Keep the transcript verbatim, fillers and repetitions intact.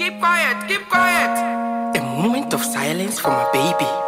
Keep quiet, keep quiet. A moment of silence for my baby.